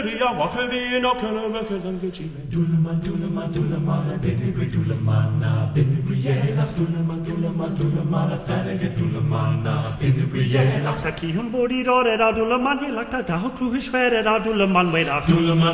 Ria wachevino kelevekelen gechime. Dulaman, benibri dulamana, benibriela, dulamana, fanega dulamana, benibriela. Takihun bodi dore da dulaman, lakta da huklu hishwere da dulaman, wait up.